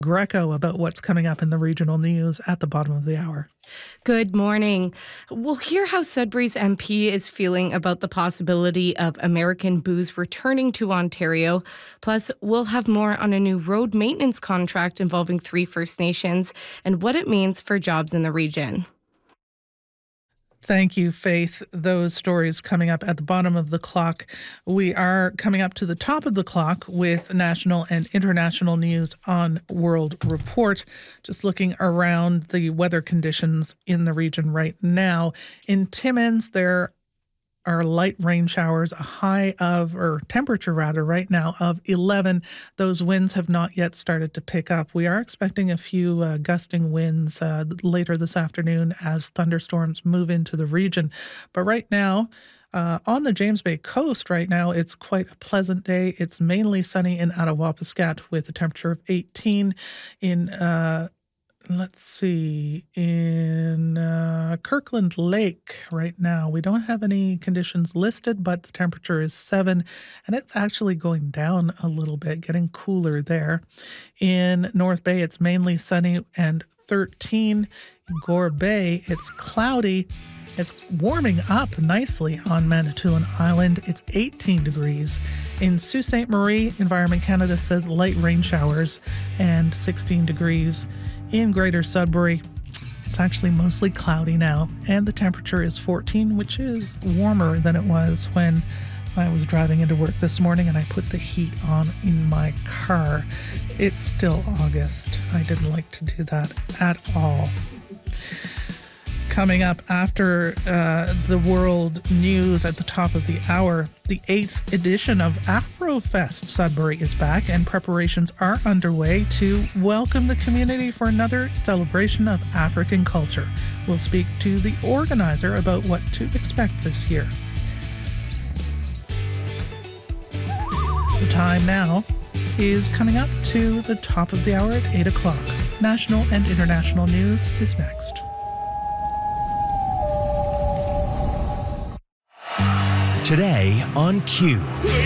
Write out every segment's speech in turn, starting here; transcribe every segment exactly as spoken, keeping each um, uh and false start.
Greco about what's coming up in the regional news at the bottom of the hour. Good morning. We'll hear how Sudbury's M P is feeling about the possibility of American booze returning to Ontario. Plus, we'll have more on a new road maintenance contract involving three First Nations and what it means for jobs in the region. Thank you, Faith. Those stories coming up at the bottom of the clock. We are coming up to the top of the clock with national and international news on World Report. Just looking around the weather conditions in the region right now. In Timmins, there are light rain showers, a high of, or temperature rather, right now of eleven. Those winds have not yet started to pick up. We are expecting a few uh, gusting winds uh, later this afternoon as thunderstorms move into the region. But right now, Uh, on the James Bay coast right now, it's quite a pleasant day. It's mainly sunny in Attawapiskat with a temperature of eighteen. In, uh, let's see, in uh, Kirkland Lake right now, we don't have any conditions listed, but the temperature is seven, and it's actually going down a little bit, getting cooler there. In North Bay, it's mainly sunny and thirteen. In Gore Bay, it's cloudy. It's warming up nicely on Manitoulin Island. It's eighteen degrees. In Sault Ste. Marie, Environment Canada says light rain showers and sixteen degrees. In Greater Sudbury, it's actually mostly cloudy now, and the temperature is fourteen, which is warmer than it was when I was driving into work this morning and I put the heat on in my car. It's still August. I didn't like to do that at all. Coming up after uh, the world news at the top of the hour, the eighth edition of Afrofest Sudbury is back and preparations are underway to welcome the community for another celebration of African culture. We'll speak to the organizer about what to expect this year. The time now is coming up to the top of the hour at eight o'clock. National and international news is next. Today on Q.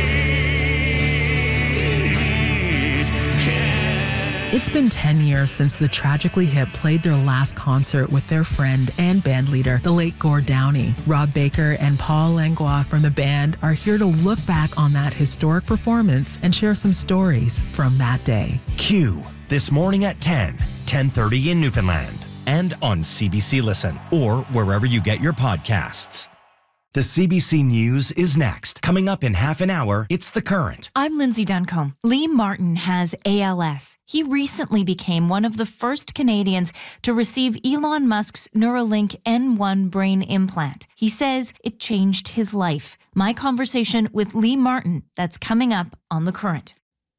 It's been ten years since the Tragically Hip played their last concert with their friend and bandleader, the late Gord Downey. Rob Baker and Paul Langlois from the band are here to look back on that historic performance and share some stories from that day. Q, this morning at ten, ten thirty in Newfoundland, and on C B C Listen, or wherever you get your podcasts. The C B C News is next. Coming up in half an hour, it's The Current. I'm Lindsay Duncombe. Lee Martin has A L S. He recently became one of the first Canadians to receive Elon Musk's Neuralink N one brain implant. He says it changed his life. My conversation with Lee Martin, that's coming up on The Current.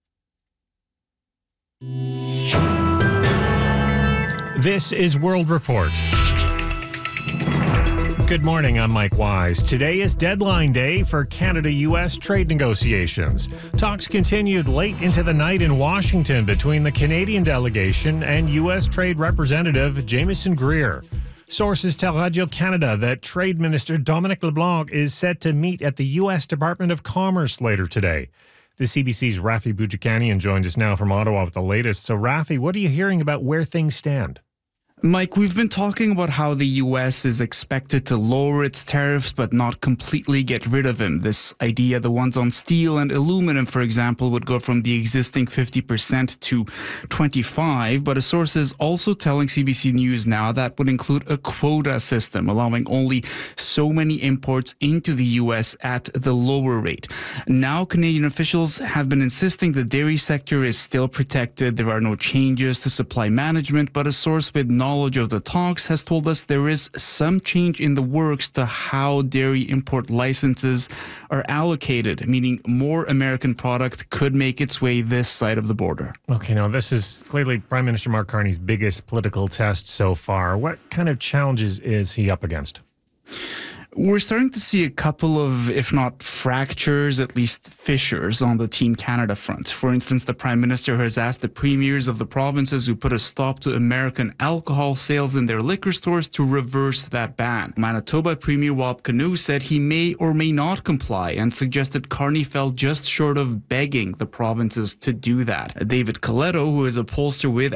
This is World Report. Good morning, I'm Mike Wise. Today is deadline day for Canada-U S trade negotiations. Talks continued late into the night in Washington between the Canadian delegation and U S Trade Representative Jamieson Greer. Sources tell Radio-Canada that Trade Minister Dominic LeBlanc is set to meet at the U S Department of Commerce later today. The C B C's Rafi Boudjikanian joins us now from Ottawa with the latest. So, Rafi, what are you hearing about where things stand? Mike, we've been talking about how the U S is expected to lower its tariffs but not completely get rid of them. This idea, the ones on steel and aluminum, for example, would go from the existing fifty percent to twenty-five, but a source is also telling C B C News now that would include a quota system, allowing only so many imports into the U S at the lower rate. Now, Canadian officials have been insisting the dairy sector is still protected. There are no changes to supply management, but a source with knowledge knowledge of the talks has told us there is some change in the works to how dairy import licenses are allocated, meaning more American product could make its way this side of the border. Okay, now this is clearly Prime Minister Mark Carney's biggest political test so far. What kind of challenges is he up against? We're starting to see a couple of, if not fractures, at least fissures on the Team Canada front. For instance, the Prime Minister has asked the premiers of the provinces who put a stop to American alcohol sales in their liquor stores to reverse that ban. Manitoba Premier Wab Kinew said he may or may not comply and suggested Carney fell just short of begging the provinces to do that. David Coletto, who is a pollster with